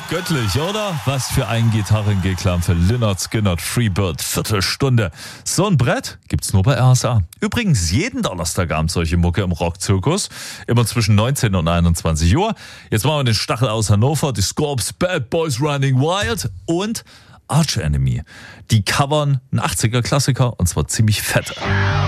Göttlich, oder? Was für ein Gitarrengeklang für Lynyrd Skynyrd Freebird, Viertelstunde. So ein Brett gibt's nur bei RSA. Übrigens jeden Donnerstagabend solche Mucke im Rockzirkus. Immer zwischen 19 und 21 Uhr. Jetzt machen wir den Stachel aus Hannover, die Scorps, Bad Boys Running Wild und Arch Enemy. Die covern einen 80er-Klassiker und zwar ziemlich fett.